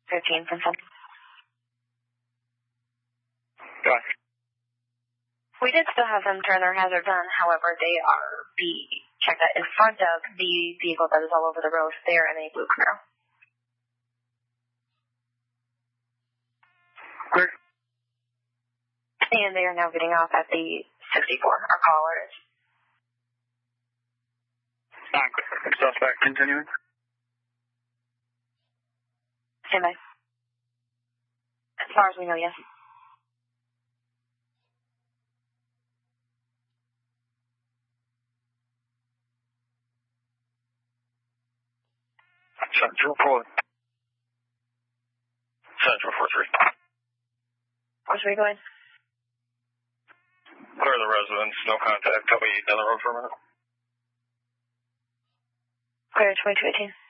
15 from 7. Go ahead. We did still have them turn their hazards on. However, they are checked out in front of the vehicle that is all over the road. They are in a blue Camaro. Clear. And they are now getting off at the 64. Our caller is. Non-clear. Suspect continuing. Stand by. As far as we know, yes. Central 4. Central 4-3. Where should we go in? Clear the residence. No contact. Tell me down the road for a minute. Clear 2218.